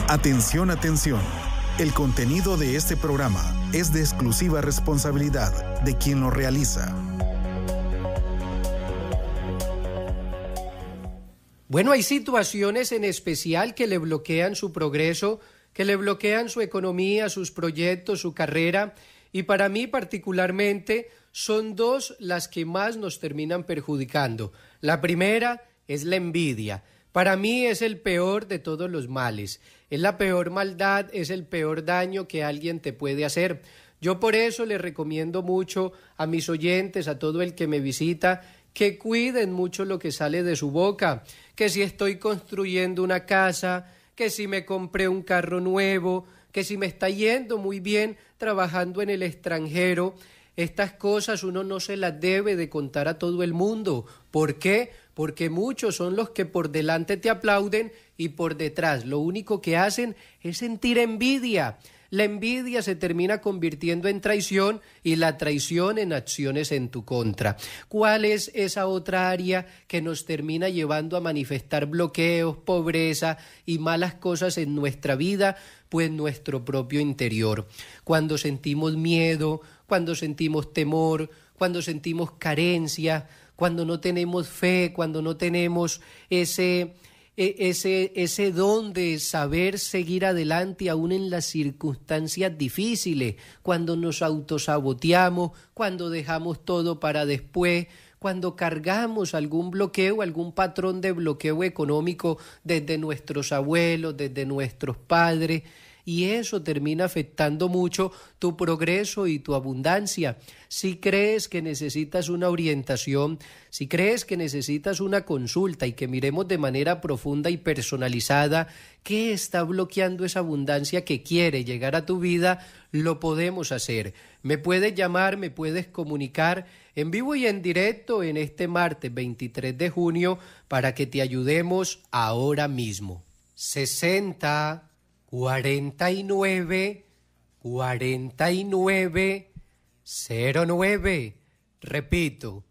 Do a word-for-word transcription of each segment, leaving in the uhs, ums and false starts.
Atención, atención. El contenido de este programa es de exclusiva responsabilidad de quien lo realiza. Bueno, hay situaciones en especial que le bloquean su progreso, que le bloquean su economía, sus proyectos, su carrera, y para mí particularmente son dos las que más nos terminan perjudicando. La primera es la envidia. Para mí es el peor de todos los males. Es la peor maldad, es el peor daño que alguien te puede hacer. Yo por eso le recomiendo mucho a mis oyentes, a todo el que me visita, que cuiden mucho lo que sale de su boca, que si estoy construyendo una casa, que si me compré un carro nuevo, que si me está yendo muy bien trabajando en el extranjero. Estas cosas uno no se las debe de contar a todo el mundo. ¿Por qué? Porque muchos son los que por delante te aplauden y por detrás lo único que hacen es sentir envidia. La envidia se termina convirtiendo en traición y la traición en acciones en tu contra. ¿Cuál es esa otra área que nos termina llevando a manifestar bloqueos, pobreza y malas cosas en nuestra vida? Pues nuestro propio interior. Cuando sentimos miedo, cuando sentimos temor, cuando sentimos carencia, cuando no tenemos fe, cuando no tenemos ese... Ese, ese don de saber seguir adelante aún en las circunstancias difíciles, cuando nos autosaboteamos, cuando dejamos todo para después, cuando cargamos algún bloqueo, algún patrón de bloqueo económico desde nuestros abuelos, desde nuestros padres, y eso termina afectando mucho tu progreso y tu abundancia. Si crees que necesitas una orientación, si crees que necesitas una consulta y que miremos de manera profunda y personalizada qué está bloqueando esa abundancia que quiere llegar a tu vida, lo podemos hacer. Me puedes llamar, me puedes comunicar en vivo y en directo en este martes veintitrés de junio para que te ayudemos ahora mismo. sesenta cuarenta y nueve, cuarenta y nueve, cero nueve. Repito,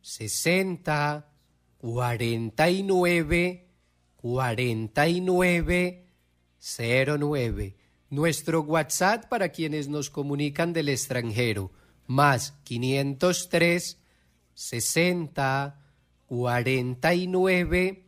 sesenta, cuarenta y nueve, cuarenta y nueve, cero nueve. Nuestro WhatsApp para quienes nos comunican del extranjero, más quinientos tres, sesenta, cuarenta y nueve,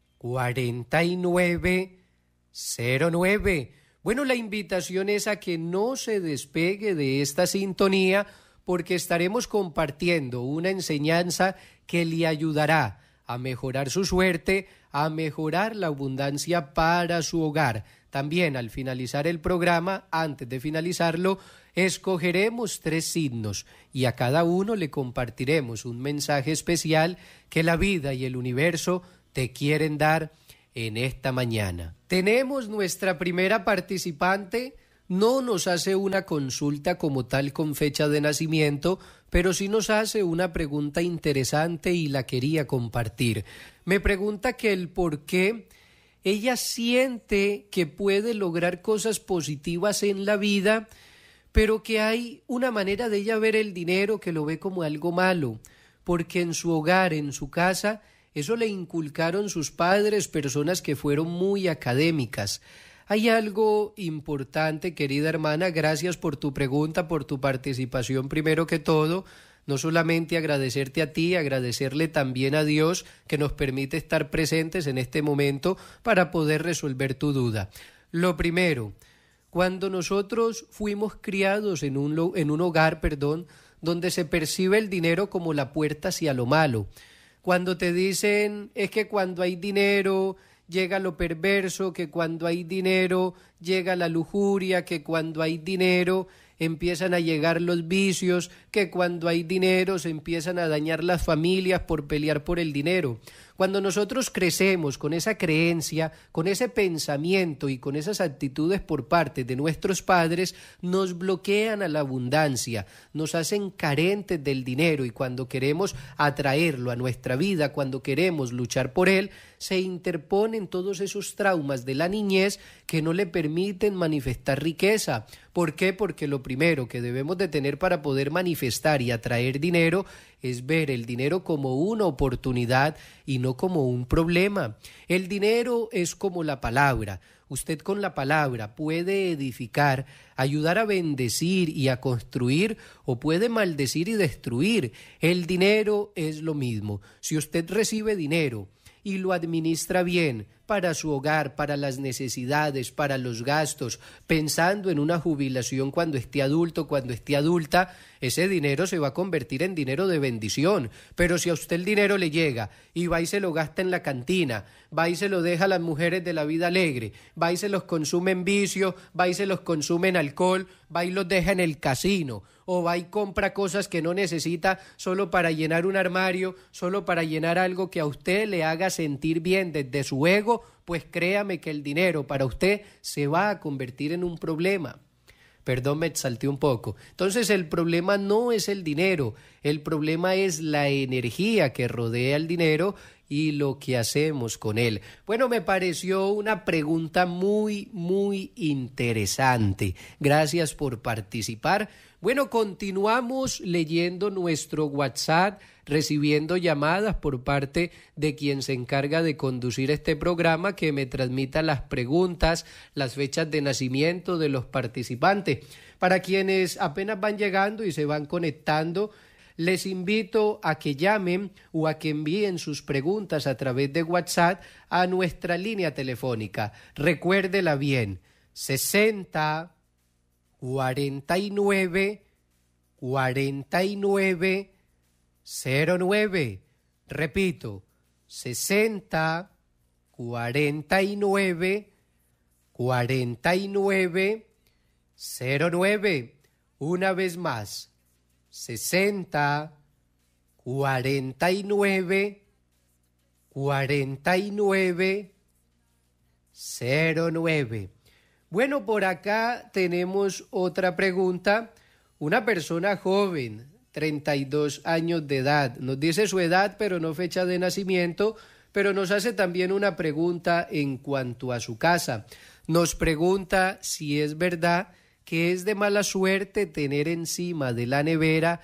cuarenta y nueve, cero nueve. Bueno, la invitación es a que no se despegue de esta sintonía porque estaremos compartiendo una enseñanza que le ayudará a mejorar su suerte, a mejorar la abundancia para su hogar. También al finalizar el programa, antes de finalizarlo, escogeremos tres signos y a cada uno le compartiremos un mensaje especial que la vida y el universo te quieren dar en esta mañana. Tenemos nuestra primera participante, no nos hace una consulta como tal con fecha de nacimiento, pero sí nos hace una pregunta interesante y la quería compartir. Me pregunta que el por qué ella siente que puede lograr cosas positivas en la vida, pero que hay una manera de ella ver el dinero que lo ve como algo malo, porque en su hogar, en su casa, eso le inculcaron sus padres, personas que fueron muy académicas. Hay algo importante, querida hermana, gracias por tu pregunta, por tu participación primero que todo. No solamente agradecerte a ti, agradecerle también a Dios que nos permite estar presentes en este momento para poder resolver tu duda. Lo primero, cuando nosotros fuimos criados en un, en un hogar, perdón, donde se percibe el dinero como la puerta hacia lo malo, cuando te dicen es que cuando hay dinero llega lo perverso, que cuando hay dinero llega la lujuria, que cuando hay dinero empiezan a llegar los vicios, que cuando hay dinero se empiezan a dañar las familias por pelear por el dinero. Cuando nosotros crecemos con esa creencia, con ese pensamiento y con esas actitudes por parte de nuestros padres, nos bloquean a la abundancia, nos hacen carentes del dinero y cuando queremos atraerlo a nuestra vida, cuando queremos luchar por él, se interponen todos esos traumas de la niñez que no le permiten manifestar riqueza. ¿Por qué? Porque lo primero que debemos de tener para poder manifestar y atraer dinero es ver el dinero como una oportunidad y sino como un problema. El dinero es como la palabra. Usted con la palabra puede edificar, ayudar a bendecir y a construir, o puede maldecir y destruir. El dinero es lo mismo. Si usted recibe dinero y lo administra bien para su hogar, para las necesidades, para los gastos, pensando en una jubilación cuando esté adulto, cuando esté adulta, ese dinero se va a convertir en dinero de bendición. Pero si a usted el dinero le llega y va y se lo gasta en la cantina, va y se lo deja a las mujeres de la vida alegre, va y se los consume en vicio, va y se los consume en alcohol, va y los deja en el casino, o va y compra cosas que no necesita solo para llenar un armario, solo para llenar algo que a usted le haga sentir bien desde su ego, pues créame que el dinero para usted se va a convertir en un problema. Perdón, me exalté un poco. Entonces el problema no es el dinero, el problema es la energía que rodea el dinero y lo que hacemos con él. Bueno, me pareció una pregunta muy, muy interesante. Gracias por participar. Bueno, continuamos leyendo nuestro WhatsApp, recibiendo llamadas por parte de quien se encarga de conducir este programa, que me transmita las preguntas, las fechas de nacimiento de los participantes. Para quienes apenas van llegando y se van conectando, les invito a que llamen o a que envíen sus preguntas a través de WhatsApp a nuestra línea telefónica. Recuérdela bien, sesenta, cuarenta y nueve, cuarenta y nueve, cero nueve. Repito, sesenta, cuarenta y nueve, cuarenta y nueve, cero nueve. Una vez más, sesenta, cuarenta y nueve, cuarenta y nueve, cero nueve. Bueno, por acá tenemos otra pregunta. Una persona joven, treinta y dos años de edad, nos dice su edad pero no fecha de nacimiento, pero nos hace también una pregunta en cuanto a su casa. Nos pregunta si es verdad que es de mala suerte tener encima de la nevera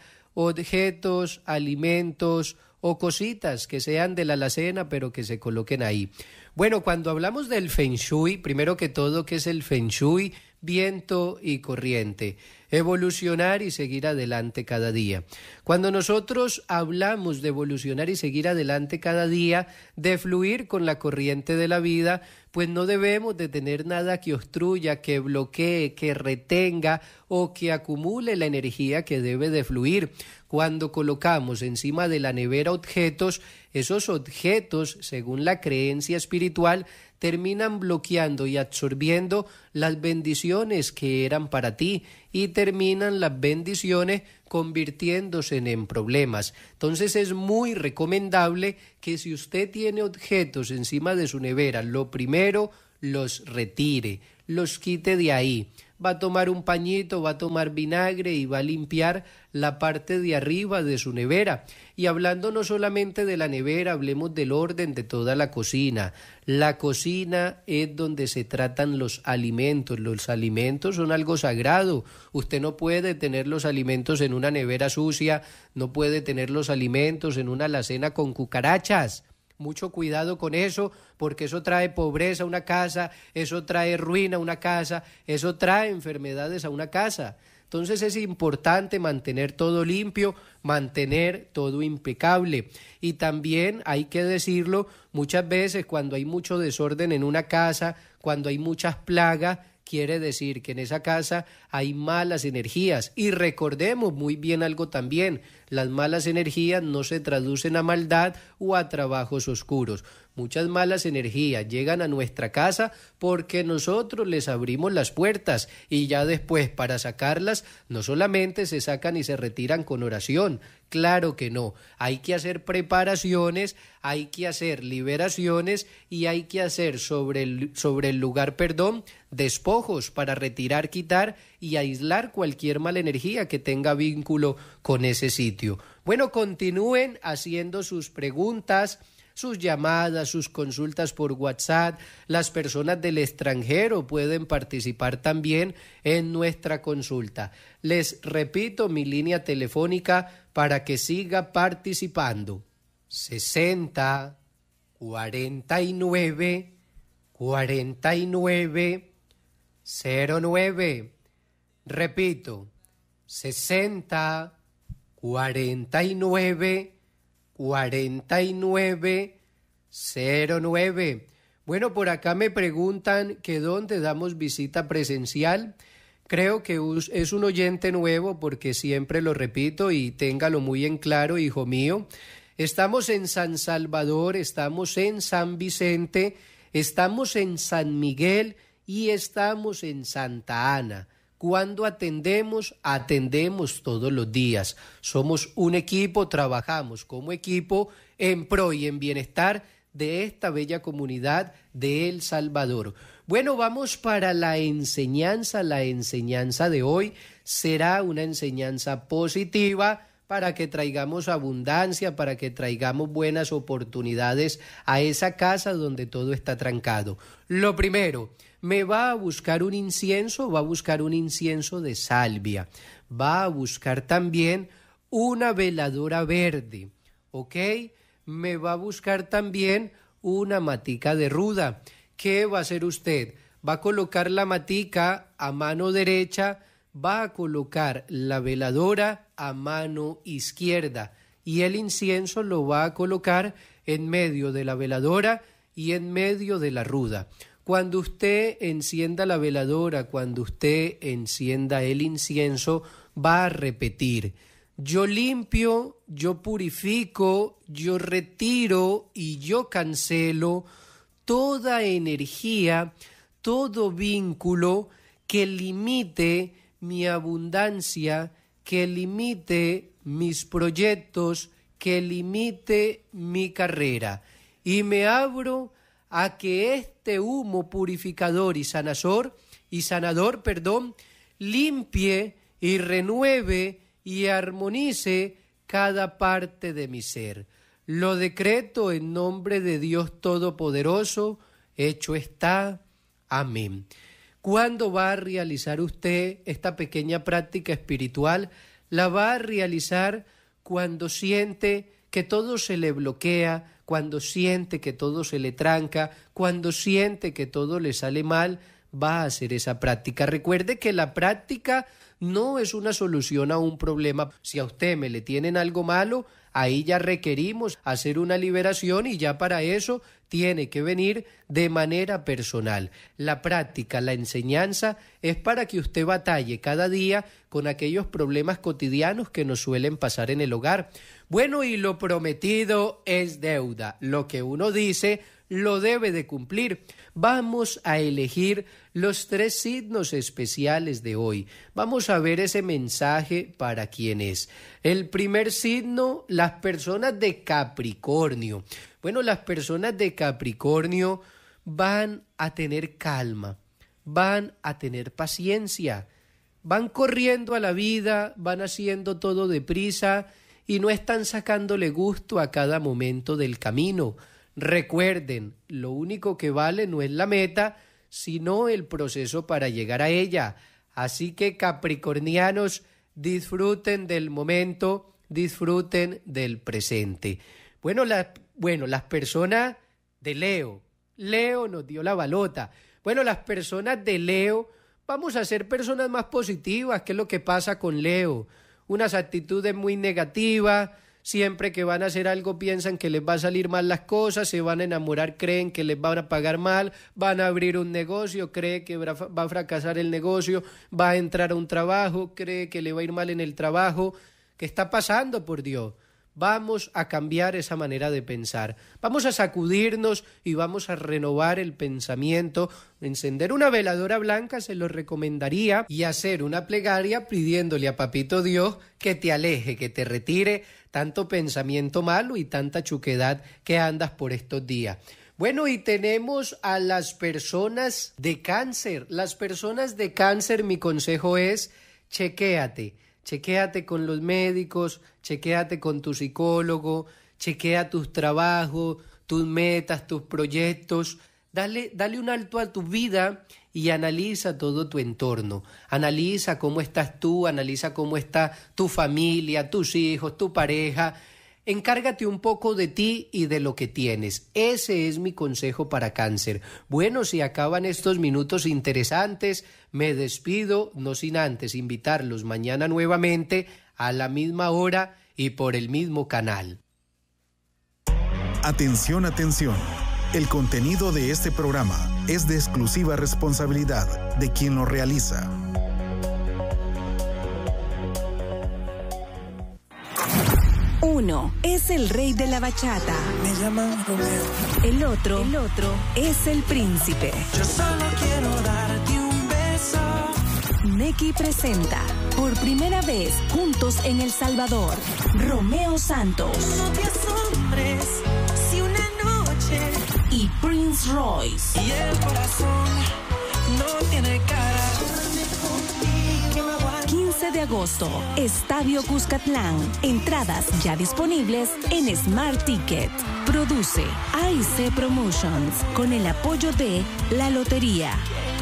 objetos, alimentos o cositas que sean de la alacena pero que se coloquen ahí. Bueno, cuando hablamos del Feng Shui, primero que todo, ¿qué es el Feng Shui? Viento y corriente, evolucionar y seguir adelante cada día. Cuando nosotros hablamos de evolucionar y seguir adelante cada día, de fluir con la corriente de la vida, pues no debemos de tener nada que obstruya, que bloquee, que retenga o que acumule la energía que debe de fluir. Cuando colocamos encima de la nevera objetos, esos objetos, según la creencia espiritual, terminan bloqueando y absorbiendo las bendiciones que eran para ti y terminan las bendiciones convirtiéndose en problemas. Entonces es muy recomendable que si usted tiene objetos encima de su nevera, lo primero los retire, los quite de ahí. Va a tomar un pañito, va a tomar vinagre y va a limpiar la parte de arriba de su nevera. Y hablando no solamente de la nevera, hablemos del orden de toda la cocina. La cocina es donde se tratan los alimentos. Los alimentos son algo sagrado. Usted no puede tener los alimentos en una nevera sucia, no puede tener los alimentos en una alacena con cucarachas. Mucho cuidado con eso, porque eso trae pobreza a una casa, eso trae ruina a una casa, eso trae enfermedades a una casa. Entonces es importante mantener todo limpio, mantener todo impecable. Y también hay que decirlo, muchas veces cuando hay mucho desorden en una casa, cuando hay muchas plagas, quiere decir que en esa casa hay malas energías. Y recordemos muy bien algo también, las malas energías no se traducen a maldad o a trabajos oscuros. Muchas malas energías llegan a nuestra casa porque nosotros les abrimos las puertas y ya después para sacarlas no solamente se sacan y se retiran con oración, claro que no, hay que hacer preparaciones, hay que hacer liberaciones y hay que hacer sobre el, sobre el lugar, perdón, despojos para retirar, quitar y aislar cualquier mala energía que tenga vínculo con ese sitio. Bueno, continúen haciendo sus preguntas, sus llamadas, sus consultas por WhatsApp. Las personas del extranjero pueden participar también en nuestra consulta. Les repito mi línea telefónica para que siga participando. sesenta, cuarenta y nueve, cuarenta y nueve, cero nueve. Repito, sesenta, cuarenta y nueve, cuarenta y nueve, cero nueve. Bueno, por acá me preguntan que dónde damos visita presencial. Creo que es un oyente nuevo porque siempre lo repito y téngalo muy en claro, hijo mío. Estamos en San Salvador, estamos en San Vicente, estamos en San Miguel y estamos en Santa Ana. Cuando atendemos, atendemos todos los días. Somos un equipo, trabajamos como equipo en pro y en bienestar de esta bella comunidad de El Salvador. Bueno, vamos para la enseñanza. La enseñanza de hoy será una enseñanza positiva para que traigamos abundancia, para que traigamos buenas oportunidades a esa casa donde todo está trancado. Lo primero, me va a buscar un incienso, va a buscar un incienso de salvia, va a buscar también una veladora verde, ¿ok? Me va a buscar también una matica de ruda. ¿Qué va a hacer usted? Va a colocar la matica a mano derecha, va a colocar la veladora a mano izquierda y el incienso lo va a colocar en medio de la veladora y en medio de la ruda. Cuando usted encienda la veladora, cuando usted encienda el incienso, va a repetir: yo limpio, yo purifico, yo retiro y yo cancelo toda energía, todo vínculo que limite mi abundancia, que limite mis proyectos, que limite mi carrera. Y me abro a que este humo purificador y sanador, y sanador, perdón, limpie y renueve y armonice cada parte de mi ser. Lo decreto en nombre de Dios Todopoderoso, hecho está. Amén. ¿Cuándo va a realizar usted esta pequeña práctica espiritual? La va a realizar cuando siente que todo se le bloquea, cuando siente que todo se le tranca, cuando siente que todo le sale mal, va a hacer esa práctica. Recuerde que la práctica no es una solución a un problema. Si a usted me le tienen algo malo, ahí ya requerimos hacer una liberación y ya para eso tiene que venir de manera personal. La práctica, la enseñanza es para que usted batalle cada día con aquellos problemas cotidianos que nos suelen pasar en el hogar. Bueno, y lo prometido es deuda. Lo que uno dice lo debe de cumplir. Vamos a elegir los tres signos especiales de hoy. Vamos a ver ese mensaje para quién es. El primer signo, las personas de Capricornio. Bueno, las personas de Capricornio van a tener calma, van a tener paciencia, van corriendo a la vida, van haciendo todo deprisa y no están sacándole gusto a cada momento del camino. Recuerden, lo único que vale no es la meta, sino el proceso para llegar a ella. Así que, capricornianos, disfruten del momento, disfruten del presente. Bueno, la, bueno, las personas de Leo, Leo nos dio la balota. Bueno, las personas de Leo, vamos a ser personas más positivas. ¿Qué es lo que pasa con Leo? Unas actitudes muy negativas. Siempre que van a hacer algo piensan que les va a salir mal las cosas, se van a enamorar, creen que les van a pagar mal, van a abrir un negocio, cree que va a fracasar el negocio, va a entrar a un trabajo, cree que le va a ir mal en el trabajo. ¿Qué está pasando, por Dios? Vamos a cambiar esa manera de pensar, vamos a sacudirnos y vamos a renovar el pensamiento. Encender una veladora blanca se lo recomendaría y hacer una plegaria pidiéndole a Papito Dios que te aleje, que te retire tanto pensamiento malo y tanta chuquedad que andas por estos días. Bueno, y tenemos a las personas de cáncer. Las personas de cáncer, mi consejo es: chequéate. Chequéate con los médicos, chequéate con tu psicólogo, chequea tus trabajos, tus metas, tus proyectos. Dale, dale un alto a tu vida y analiza todo tu entorno. Analiza cómo estás tú, analiza cómo está tu familia, tus hijos, tu pareja. Encárgate un poco de ti y de lo que tienes. Ese es mi consejo para Cáncer. Bueno, si acaban estos minutos interesantes, me despido, no sin antes invitarlos mañana nuevamente a la misma hora y por el mismo canal. Atención, atención. El contenido de este programa es de exclusiva responsabilidad de quien lo realiza. Uno es el rey de la bachata. Me llaman Romeo. El otro, el otro es el príncipe. Yo solo quiero darte un beso. Nequi presenta por primera vez juntos en El Salvador, Romeo Santos. No te asombres si una noche y Prince Royce. Y el corazón no tiene cara. quince de agosto, Estadio Cuscatlán. Entradas ya disponibles en Smart Ticket. Produce A I C Promotions con el apoyo de La Lotería.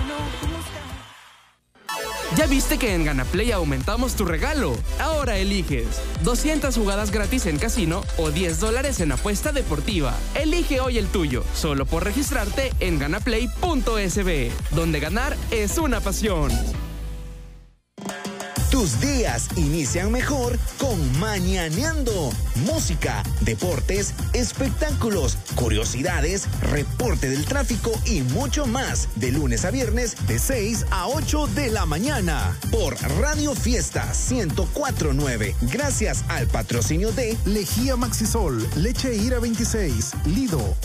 ¿Ya viste que en GanaPlay aumentamos tu regalo? Ahora eliges doscientas jugadas gratis en casino o diez dólares en apuesta deportiva. Elige hoy el tuyo, solo por registrarte en ganaplay punto es be, donde ganar es una pasión. Tus días inician mejor con Mañaneando. Música, deportes, espectáculos, curiosidades, reporte del tráfico y mucho más. De lunes a viernes, de seis a ocho de la mañana. Por Radio Fiesta ciento cuatro punto nueve. Gracias al patrocinio de Lejía Maxisol, Leche Ira veintiséis, Lido,